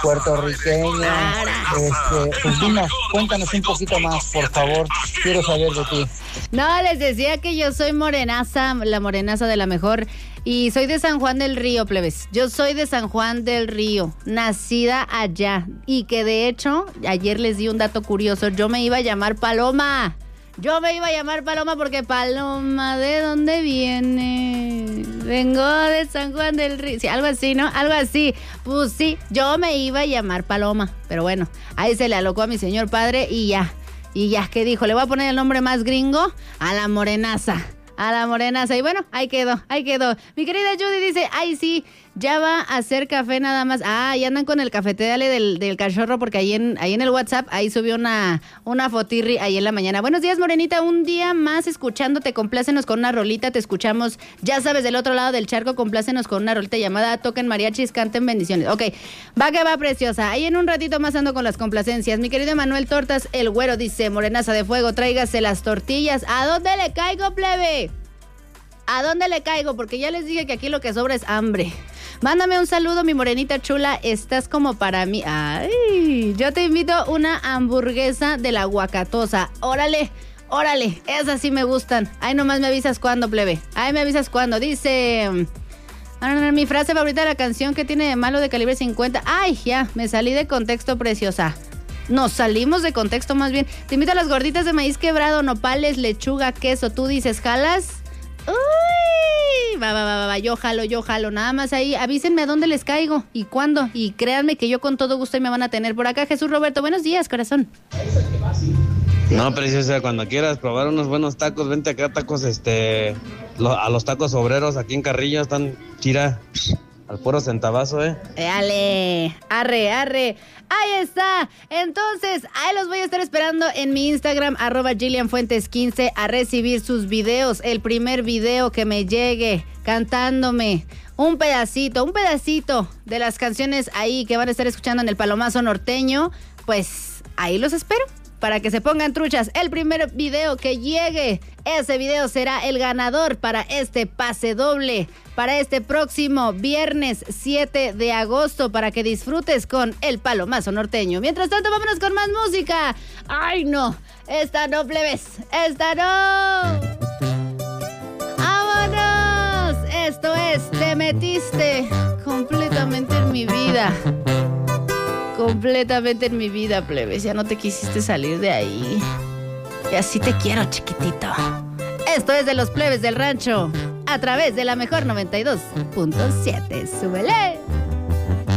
puertorriqueña. Pues dinos, cuéntanos un poquito más, por favor. Quiero saber de ti. No, les decía que yo soy morenaza, la morenaza de la mejor. Y soy de San Juan del Río, plebes. Yo soy de San Juan del Río, nacida allá. Y que de hecho, ayer les di un dato curioso. Yo me iba a llamar Paloma. Yo me iba a llamar Paloma porque Paloma, ¿de dónde viene? Vengo de San Juan del Río. Sí, algo así, ¿no? Algo así. Pues sí, yo me iba a llamar Paloma. Pero bueno, ahí se le alocó a mi señor padre y ya. Y ya, ¿qué dijo? Le voy a poner el nombre más gringo a la morenaza. A la morenaza. Y bueno, ahí quedó. Mi querida Judy dice, ay sí, ya va a hacer café nada más. Ah, y andan con el café dale del cachorro porque ahí en el WhatsApp, ahí subió una fotirri ahí en la mañana. Buenos días, morenita, un día más escuchándote, complácenos con una rolita, te escuchamos, ya sabes, del otro lado del charco, complácenos con una rolita llamada Toquen Mariachis, Canten Bendiciones. Ok, va que va, preciosa. Ahí en un ratito más ando con las complacencias. Mi querido Manuel Tortas, el güero, dice, morenaza de fuego, tráigase las tortillas. ¿A dónde le caigo, plebe? ¿A dónde le caigo? Porque ya les dije que aquí lo que sobra es hambre. Mándame un saludo, mi morenita chula. Estás como para mí. Ay, yo te invito una hamburguesa de la Guacatosa. Órale, esas sí me gustan. Ay, nomás me avisas cuándo, plebe. Ay, me avisas cuándo. Dice... mi frase favorita de la canción, ¿qué tiene de malo de Calibre 50? Ay, ya, me salí de contexto, preciosa. Nos salimos de contexto más bien. Te invito a las gorditas de maíz quebrado, nopales, lechuga, queso. Tú dices, ¿jalas? Uy, va, yo jalo, nada más ahí, avísenme a dónde les caigo y cuándo, y créanme que yo con todo gusto me van a tener por acá. Jesús Roberto, buenos días, corazón. No, preciosa, cuando quieras probar unos buenos tacos, vente acá, tacos, a los tacos obreros aquí en Carrillo, están chira, al puro centavazo, Dale, arre. Ahí está. Entonces, ahí los voy a estar esperando en mi Instagram, @GillianFuentes15, a recibir sus videos. El primer video que me llegue cantándome un pedacito de las canciones ahí que van a estar escuchando en el Palomazo Norteño, pues ahí los espero para que se pongan truchas. El primer video que llegue, ese video será el ganador para este pase doble, para este próximo viernes 7 de agosto, para que disfrutes con el Palomazo Norteño. Mientras tanto, vámonos con más música. ¡Ay, no! Esta no, plebes. ¡Esta no! ¡Vámonos! Esto es Te Metiste completamente en mi vida. Completamente en mi vida, plebes. Ya no te quisiste salir de ahí. Y así te quiero, chiquitito. Esto es de los plebes del rancho, a través de la mejor 92.7. ¡Súbele!